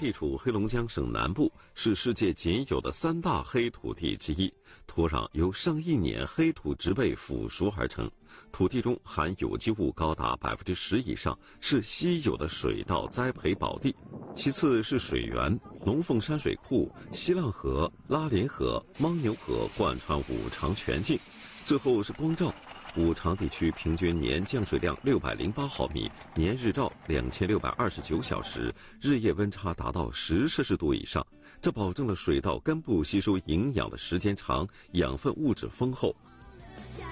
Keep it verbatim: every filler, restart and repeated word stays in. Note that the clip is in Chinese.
地处黑龙江省南部，是世界仅有的三大黑土地之一。土壤由上亿年黑土植被腐熟而成，土地中含有机物高达百分之十以上，是稀有的水稻栽培宝地。其次是水源，龙凤山水库、西浪河、拉连河、牦牛河贯穿五常全境。最后是光照。五常地区平均年降水量六百零八毫米，年日照两千六百二十九小时，日夜温差达到十摄氏度以上，这保证了水稻根部吸收营养的时间长，养分物质丰厚，